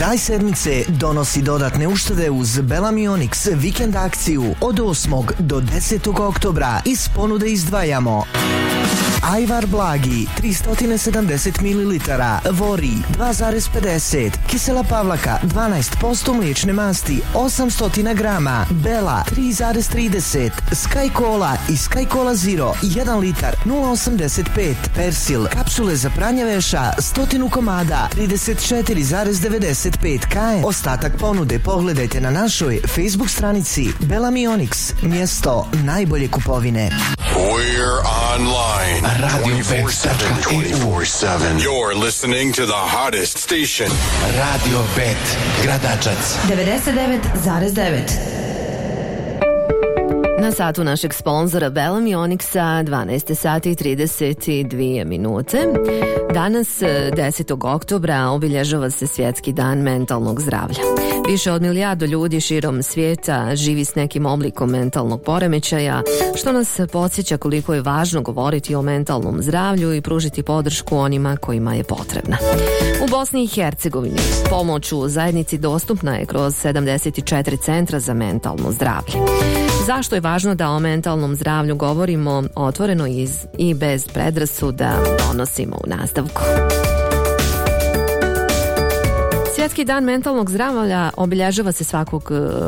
Kraj sedmice donosi dodatne uštede uz Bellamy Onyx vikend akciju od 8. do 10. oktobra. Iz ponude izdvajamo Ajvar Blagi 370 ml, Vori 2,50, Kisela Pavlaka 12% mliječne masti 800 grama, Bela 3,30, Sky Cola i Sky Cola Zero 1 litar 0,85, Persil kapsule za pranje veša 100 komada 34,95 kn. Ostatak ponude pogledajte na našoj Facebook stranici Bellamy Onyx, mjesto najbolje kupovine. We're online. Radio 24/7. You're listening to the hottest station. Radio Bet, Gradačac 99,9. Na satu našeg sponzora Bellamy Onyxa 12 sati i 32 minute. Danas, 10. oktobra, obilježava se Svjetski dan mentalnog zdravlja. Više od milijardu ljudi širom svijeta živi s nekim oblikom mentalnog poremećaja, što nas podsjeća koliko je važno govoriti o mentalnom zdravlju i pružiti podršku onima kojima je potrebna. U Bosni i Hercegovini pomoć u zajednici dostupna je kroz 74 centra za mentalno zdravlje. Zašto je važno da o mentalnom zdravlju govorimo otvoreno i bez predrasuda, donosimo u nastavku. Svjetski dan mentalnog zdravlja obilježava se svakog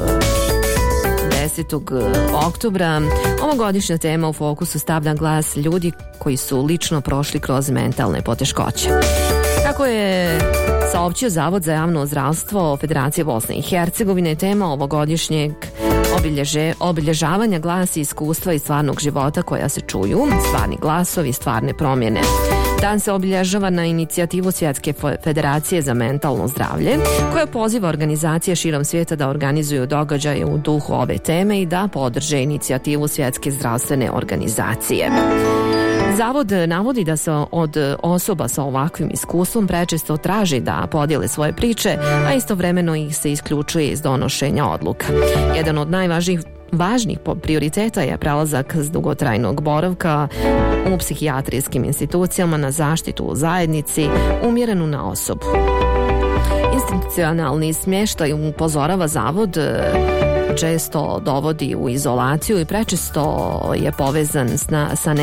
10. oktobra. Ovogodišnja tema u fokusu stavlja glas ljudi koji su lično prošli kroz mentalne poteškoće. Kako je saopćio Zavod za javno zdravstvo Federacije Bosne i Hercegovine, tema ovogodišnjeg obilježavanja glasi iskustva iz stvarnog života koja se čuju, stvarni glasovi, stvarne promjene. Dan se obilježava na inicijativu Svjetske federacije za mentalno zdravlje, koja poziva organizacije širom svijeta da organizuju događaje u duhu ove teme i da podrže inicijativu Svjetske zdravstvene organizacije. Zavod navodi da se od osoba sa ovakvim iskustvom prečesto traži da podijele svoje priče, a istovremeno ih se isključuje iz donošenja odluka. Jedan od važnih prioriteta je prelazak s dugotrajnog boravka u psihijatrijskim institucijama na zaštitu u zajednici umjerenu na osobu. Institucionalni smještaj, upozorava Zavod, često dovodi u izolaciju i prečesto je povezan sa